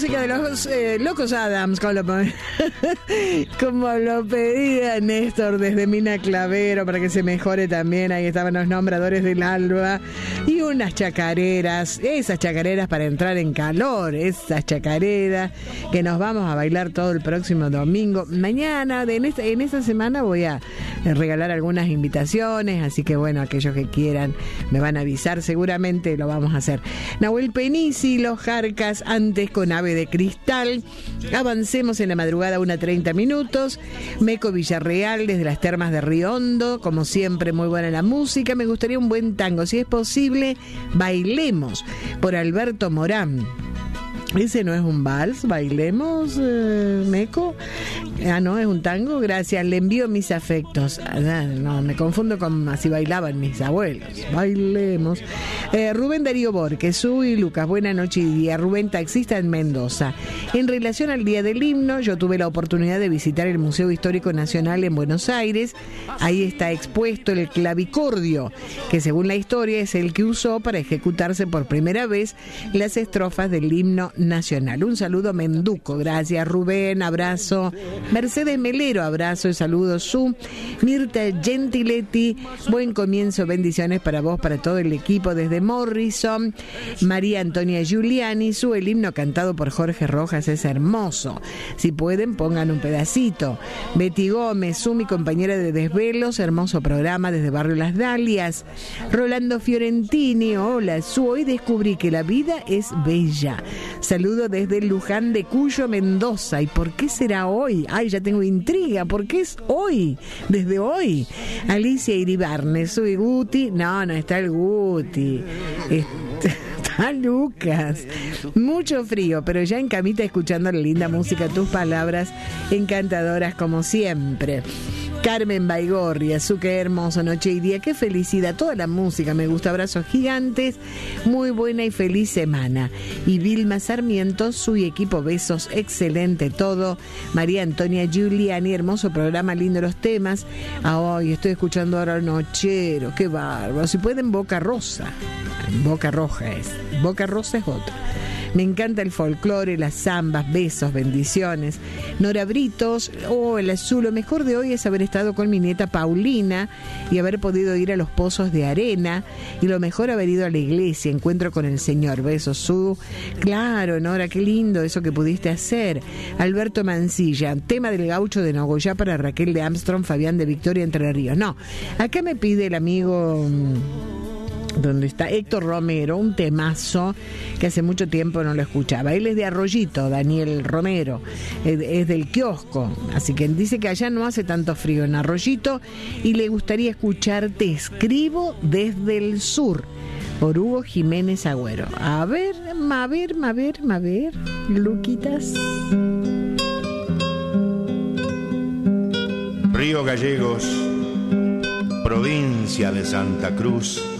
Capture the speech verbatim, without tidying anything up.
música de los eh, Locos Adams, como lo, como lo pedía Néstor desde Mina Clavero, para que se mejore también. Ahí estaban los nombradores del alba y unas chacareras, esas chacareras para entrar en calor, esas chacareras que nos vamos a bailar todo el próximo domingo. Mañana, de, en, esta, en esta semana voy a regalar algunas invitaciones, así que bueno, aquellos que quieran me van a avisar, seguramente lo vamos a hacer. Nahuel Penisi, Los Jarcas, antes con Ave de Cristal. Avancemos en la madrugada, una treinta minutos. Meco Villarreal, desde las termas de Río Hondo, como siempre, muy buena la música. Me gustaría un buen tango, si es posible, Bailemos, por Alberto Morán. Ese no es un vals, bailemos, eh, Meco. Ah, no, es un tango, gracias, le envío mis afectos. Ah, no, me confundo con así bailaban mis abuelos. Bailemos. Eh, Rubén Darío Borges, Uy, Lucas, buena noche y día. Rubén, taxista en Mendoza. En relación al Día del Himno, yo tuve la oportunidad de visitar el Museo Histórico Nacional en Buenos Aires. Ahí está expuesto el clavicordio, que según la historia es el que usó para ejecutarse por primera vez las estrofas del himno nacional. Un saludo Menduco, gracias Rubén, abrazo. Mercedes Melero, abrazo y saludos. Su Mirta Gentiletti, buen comienzo, bendiciones para vos, para todo el equipo desde Morrison. María Antonia Giuliani, su el himno cantado por Jorge Rojas es hermoso, si pueden pongan un pedacito. Betty Gómez, su mi compañera de desvelos, hermoso programa desde Barrio Las Dalias. Rolando Fiorentini, hola su, hoy descubrí que la vida es bella. Saludo desde Luján de Cuyo, Mendoza. ¿Y por qué será hoy? Ay, ya tengo intriga. ¿Por qué es hoy? Desde hoy. Alicia Iribarne, soy Guti. No, no está el Guti. Está Lucas. Mucho frío, pero ya en camita escuchando la linda música, tus palabras encantadoras como siempre. Carmen Baigorria, su qué hermoso, noche y día, qué felicidad, toda la música me gusta, abrazos gigantes, muy buena y feliz semana. Y Vilma Sarmiento, su equipo, besos, excelente todo. María Antonia Giuliani, hermoso programa, lindo los temas. Ah, hoy estoy escuchando ahora Nochero, qué bárbaro. Si pueden, Boca Rosa, Boca Roja es, Boca Rosa es otra. Me encanta el folclore, las zambas, besos, bendiciones. Nora Britos, oh, el azul, lo mejor de hoy es haber estado con mi nieta Paulina y haber podido ir a los pozos de arena, y lo mejor haber ido a la iglesia, encuentro con el Señor, besos, su. Claro, Nora, qué lindo eso que pudiste hacer. Alberto Mancilla, tema del gaucho de Nogoyá para Raquel de Armstrong, Fabián de Victoria, Entre Ríos. No, acá me pide el amigo... donde está Héctor Romero, un temazo que hace mucho tiempo no lo escuchaba. Él es de Arroyito, Daniel Romero, es, es del kiosco, así que dice que allá no hace tanto frío en Arroyito y le gustaría escuchar Te escribo desde el sur, por Hugo Jiménez Agüero. A ver, a ver, a ver, a ver, Luquitas. Río Gallegos, provincia de Santa Cruz,